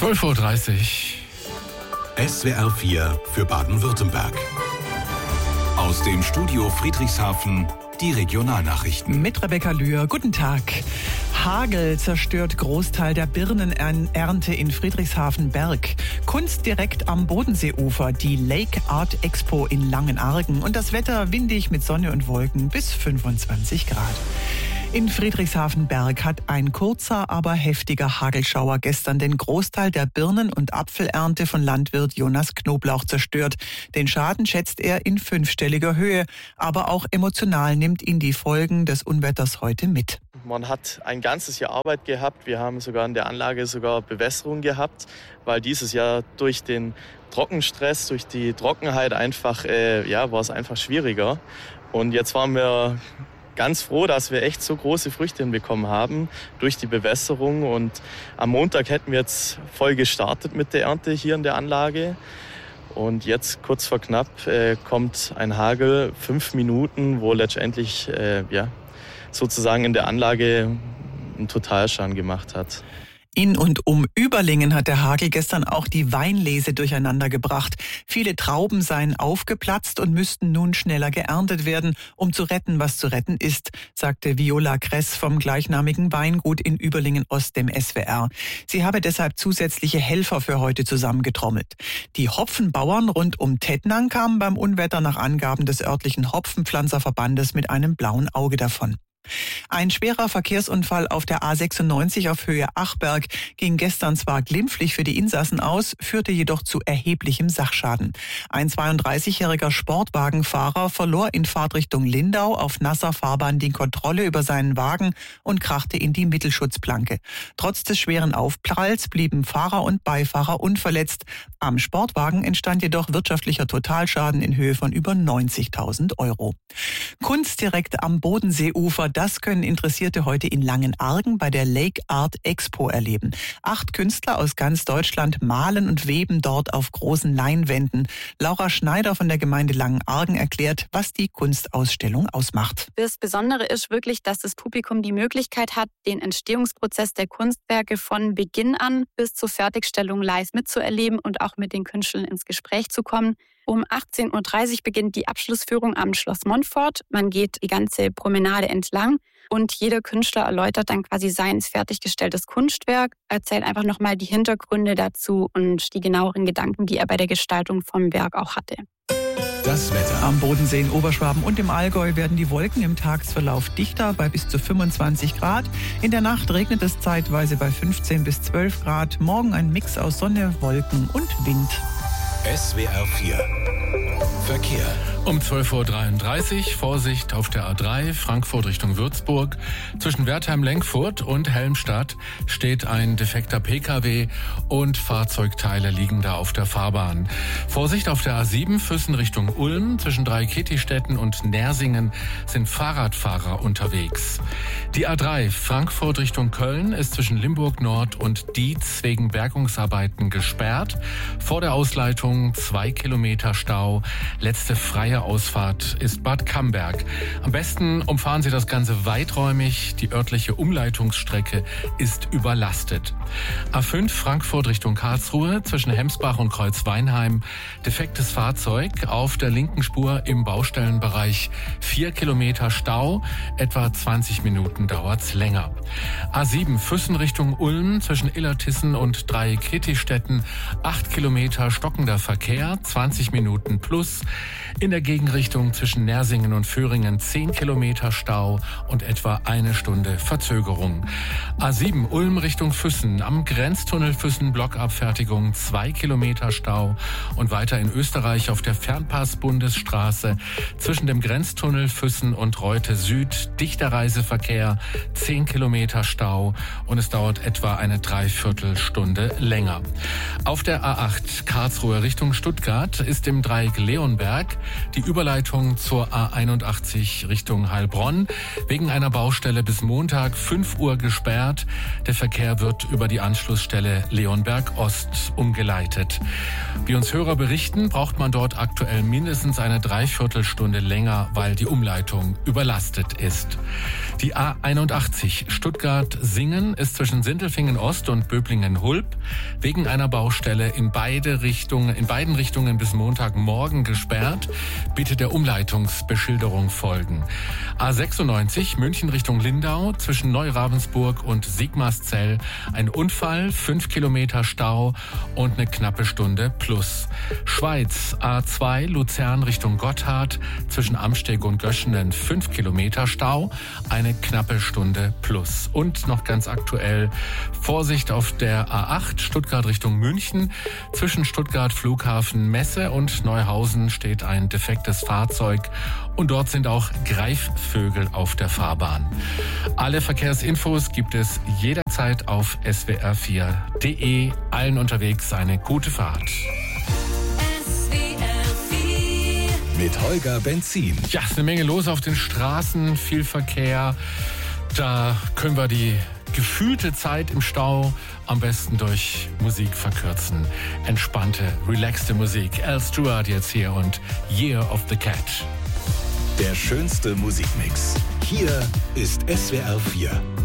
12:30 Uhr. SWR 4 für Baden-Württemberg. Aus dem Studio Friedrichshafen die Regionalnachrichten. Mit Rebecca Lühr. Guten Tag. Hagel zerstört Großteil der Birnenernte in Friedrichshafen-Berg. Kunst direkt am Bodenseeufer, die Lake Art Expo in Langenargen. Und das Wetter windig mit Sonne und Wolken bis 25 Grad. In Friedrichshafen-Berg hat ein kurzer, aber heftiger Hagelschauer gestern den Großteil der Birnen- und Apfelernte von Landwirt Jonas Knoblauch zerstört. Den Schaden schätzt er in 5-stelliger Höhe. Aber auch emotional nimmt ihn die Folgen des Unwetters heute mit. Man hat ein ganzes Jahr Arbeit gehabt. Wir haben sogar in der Anlage Bewässerung gehabt, weil dieses Jahr durch den Trockenstress, durch die Trockenheit einfach, war es einfach schwieriger. Und jetzt waren wir ganz froh, dass wir echt so große Früchte hinbekommen haben durch die Bewässerung. Und am Montag hätten wir jetzt voll gestartet mit der Ernte hier in der Anlage. Und jetzt kurz vor knapp kommt ein Hagel, 5 Minuten, wo letztendlich sozusagen in der Anlage einen Totalschaden gemacht hat. In und um Überlingen hat der Hagel gestern auch die Weinlese durcheinander gebracht. Viele Trauben seien aufgeplatzt und müssten nun schneller geerntet werden, um zu retten, was zu retten ist, sagte Viola Kress vom gleichnamigen Weingut in Überlingen-Ost dem SWR. Sie habe deshalb zusätzliche Helfer für heute zusammengetrommelt. Die Hopfenbauern rund um Tettnang kamen beim Unwetter nach Angaben des örtlichen Hopfenpflanzerverbandes mit einem blauen Auge davon. Ein schwerer Verkehrsunfall auf der A96 auf Höhe Achberg ging gestern zwar glimpflich für die Insassen aus, führte jedoch zu erheblichem Sachschaden. Ein 32-jähriger Sportwagenfahrer verlor in Fahrtrichtung Lindau auf nasser Fahrbahn die Kontrolle über seinen Wagen und krachte in die Mittelschutzplanke. Trotz des schweren Aufpralls blieben Fahrer und Beifahrer unverletzt. Am Sportwagen entstand jedoch wirtschaftlicher Totalschaden in Höhe von über 90.000 Euro. Kunst direkt am Bodenseeufer, das können Interessierte heute in Langenargen bei der Lake Art Expo erleben. 8 Künstler aus ganz Deutschland malen und weben dort auf großen Leinwänden. Laura Schneider von der Gemeinde Langenargen erklärt, was die Kunstausstellung ausmacht. Das Besondere ist wirklich, dass das Publikum die Möglichkeit hat, den Entstehungsprozess der Kunstwerke von Beginn an bis zur Fertigstellung live mitzuerleben und auch mit den Künstlern ins Gespräch zu kommen. Um 18:30 Uhr beginnt die Abschlussführung am Schloss Montfort. Man geht die ganze Promenade entlang und jeder Künstler erläutert dann quasi sein fertiggestelltes Kunstwerk, erzählt einfach nochmal die Hintergründe dazu und die genaueren Gedanken, die er bei der Gestaltung vom Werk auch hatte. Das Wetter. Am Bodensee in Oberschwaben und im Allgäu werden die Wolken im Tagesverlauf dichter bei bis zu 25 Grad. In der Nacht regnet es zeitweise bei 15 bis 12 Grad. Morgen ein Mix aus Sonne, Wolken und Wind. SWR 4 Verkehr. Um 12:33 Uhr Vorsicht auf der A3 Frankfurt Richtung Würzburg. Zwischen Wertheim-Lenkfurt und Helmstadt steht ein defekter Pkw und Fahrzeugteile liegen da auf der Fahrbahn. Vorsicht auf der A7 Füssen Richtung Ulm. Zwischen Dreiketistetten und Nersingen sind Fahrradfahrer unterwegs. Die A3 Frankfurt Richtung Köln ist zwischen Limburg Nord und Dietz wegen Bergungsarbeiten gesperrt. Vor der Ausleitung 2 Kilometer Stau. Letzte freie Ausfahrt ist Bad Camberg. Am besten umfahren Sie das Ganze weiträumig. Die örtliche Umleitungsstrecke ist überlastet. A5 Frankfurt Richtung Karlsruhe zwischen Hemsbach und Kreuzweinheim. Defektes Fahrzeug auf der linken Spur im Baustellenbereich. 4 Kilometer Stau. Etwa 20 Minuten dauert's länger. A7 Füssen Richtung Ulm zwischen Illertissen und Dreiketistetten. 8 Kilometer stockender Verkehr. 20 Minuten plus. In der Gegenrichtung zwischen Nersingen und Föhringen 10 Kilometer Stau und etwa 1 Stunde Verzögerung. A7 Ulm Richtung Füssen am Grenztunnel Füssen Blockabfertigung 2 Kilometer Stau und weiter in Österreich auf der Fernpass-Bundesstraße zwischen dem Grenztunnel Füssen und Reute Süd dichter Reiseverkehr 10 Kilometer Stau und es dauert etwa eine Dreiviertelstunde länger. Auf der A8 Karlsruhe Richtung Stuttgart ist im Dreieck Leonberg die Überleitung zur A81 Richtung Heilbronn. Wegen einer Baustelle bis Montag 5 Uhr gesperrt. Der Verkehr wird über die Anschlussstelle Leonberg Ost umgeleitet. Wie uns Hörer berichten, braucht man dort aktuell mindestens eine Dreiviertelstunde länger, weil die Umleitung überlastet ist. Die A81 Stuttgart-Singen ist zwischen Sindelfingen Ost und Böblingen-Hulb wegen einer Baustelle in beiden Richtungen bis Montagmorgen gesperrt. Bitte der Umleitungsbeschilderung folgen. A96 München Richtung Lindau zwischen Neuravendsburg und Sigmarszell. Ein Unfall, 5 Kilometer Stau und eine knappe Stunde plus. Schweiz A2 Luzern Richtung Gotthard zwischen Amsteg und Göschenen 5 Kilometer Stau, eine knappe Stunde plus. Und noch ganz aktuell Vorsicht auf der A8 Stuttgart Richtung München. Zwischen Stuttgart Flughafen Messe und Neuhausen steht ein defektes Fahrzeug und dort sind auch Greifvögel auf der Fahrbahn. Alle Verkehrsinfos gibt es jederzeit auf swr4.de. Allen unterwegs eine gute Fahrt. Mit Holger Benzin. Ja, ist eine Menge los auf den Straßen, viel Verkehr. Da können wir die gefühlte Zeit im Stau am besten durch Musik verkürzen. Entspannte, relaxte Musik. Al Stewart jetzt hier und Year of the Cat. Der schönste Musikmix. Hier ist SWR 4.